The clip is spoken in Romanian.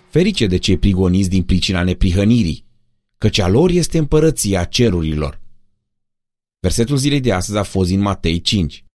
Ferice de cei prigoniți din pricina neprihănirii, căci a lor este împărăția cerurilor. Versetul zilei de astăzi a fost din Matei 5.